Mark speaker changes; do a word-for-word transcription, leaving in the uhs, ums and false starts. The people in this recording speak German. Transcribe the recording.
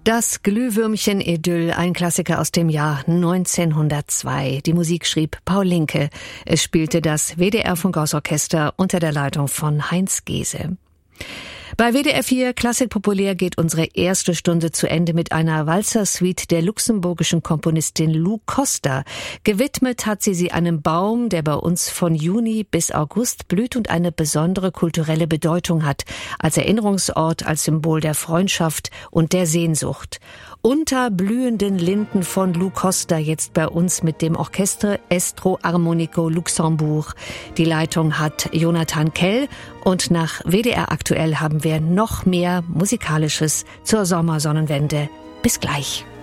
Speaker 1: Das Glühwürmchen-Idyll, ein Klassiker aus dem Jahr neunzehnhundertzwei. Die Musik schrieb Paul Linke. Es spielte das W D R-Funkhausorchester unter der Leitung von Heinz Gese. Bei W D R vier Klassik populär geht unsere erste Stunde zu Ende mit einer Walzer-Suite der luxemburgischen Komponistin Lou Costa. Gewidmet hat sie sie einem Baum, der bei uns von Juni bis August blüht und eine besondere kulturelle Bedeutung hat, als Erinnerungsort, als Symbol der Freundschaft und der Sehnsucht. Unter blühenden Linden von Lou Costa jetzt bei uns mit dem Orchestre Estro Armonico Luxembourg. Die Leitung hat Jonathan Kell und nach W D R aktuell haben wir noch mehr Musikalisches zur Sommersonnenwende. Bis gleich.